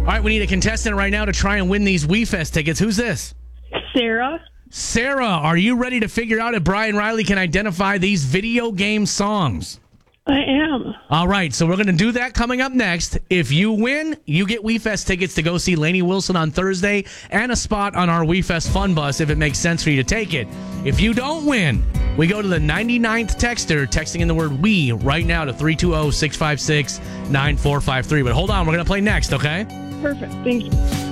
right, we need a contestant right now to try and win these WeFest tickets. Who's this? Sarah. Sarah, are you ready to figure out if Brian Riley can identify these video game songs? I am. All right, so we're going to do that coming up next. If you win, you get WeFest tickets to go see Lainey Wilson on Thursday and a spot on our WeFest Fun Bus if it makes sense for you to take it. If you don't win, we go to the 99th texter, texting in the word "we" right now to 320-656-9453. But hold on, we're going to play next, okay? Perfect. Thank you.